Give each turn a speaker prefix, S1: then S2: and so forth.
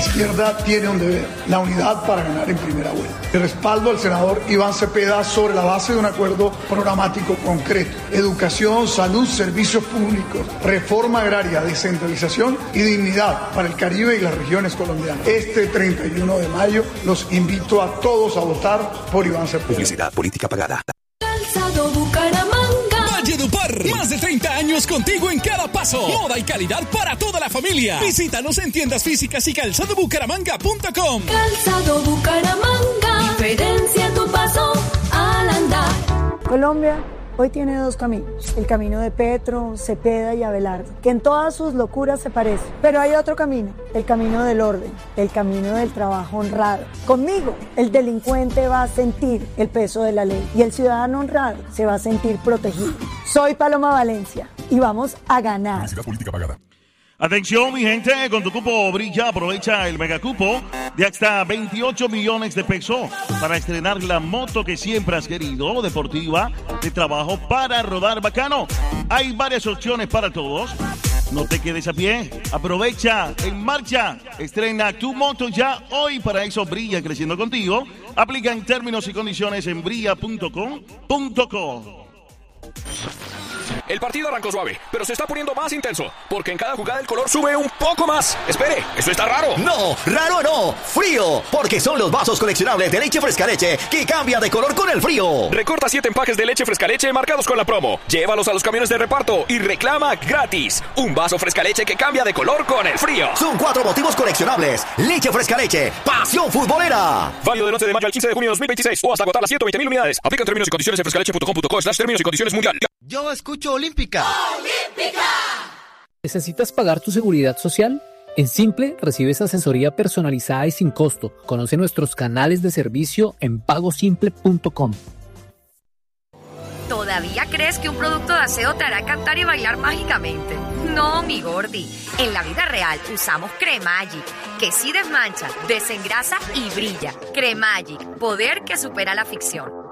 S1: izquierda tiene un deber, la unidad para ganar en primera vuelta. El respaldo al senador Iván Cepeda sobre la base de un acuerdo programático concreto. Educación, salud, servicios públicos, reforma agraria, descentralización y dignidad para el Caribe y las regiones colombianas. Este 31 de mayo los invito a todos a votar por Iván Cepeda.
S2: Publicidad política pagada.
S3: Calzado Bucaramanga.
S4: Valledupar, más de 30 años contigo en cada paso. Moda y calidad para toda la familia. Visítanos en tiendas físicas y calzadobucaramanga.com.
S3: Calzado Bucaramanga. Diferencia tu paso al andar.
S5: Colombia hoy tiene dos caminos, el camino de Petro, Cepeda y Abelardo, que en todas sus locuras se parecen, pero hay otro camino, el camino del orden, el camino del trabajo honrado. Conmigo, el delincuente va a sentir el peso de la ley y el ciudadano honrado se va a sentir protegido. Soy Paloma Valencia y vamos a ganar.
S6: Publicidad política pagada.
S7: Atención, mi gente, con tu cupo Brilla, aprovecha el megacupo de hasta 28 millones de pesos para estrenar la moto que siempre has querido, deportiva, de trabajo, para rodar bacano. Hay varias opciones para todos. No te quedes a pie, aprovecha, en marcha, estrena tu moto ya hoy. Para eso Brilla creciendo contigo. Aplica en términos y condiciones en brilla.com.co.
S8: El partido arrancó suave, pero se está poniendo más intenso, porque en cada jugada el color sube un poco más. Espere, ¿esto está raro?
S9: No, raro no, frío, porque son los vasos coleccionables de leche fresca leche que cambian de color con el frío.
S8: Recorta 7 empaques de leche fresca leche marcados con la promo. Llévalos a los camiones de reparto y reclama gratis un vaso fresca leche que cambia de color con el frío.
S9: Son 4 motivos coleccionables. Leche fresca leche, pasión futbolera.
S8: Válido del 11 de mayo al 15 de junio de 2026 o hasta agotar las 120.000 unidades. Aplican términos y condiciones en frescaleche.com.co/términos y condiciones mundial.
S9: Yo escucho Olímpica.
S3: ¡Olímpica!
S10: ¿Necesitas pagar tu seguridad social? En Simple recibes asesoría personalizada y sin costo. Conoce nuestros canales de servicio en pagosimple.com.
S11: ¿Todavía crees que un producto de aseo te hará cantar y bailar mágicamente? No, mi gordi. En la vida real usamos Cremagic, que sí desmancha, desengrasa y brilla. Cremagic, poder que supera la ficción.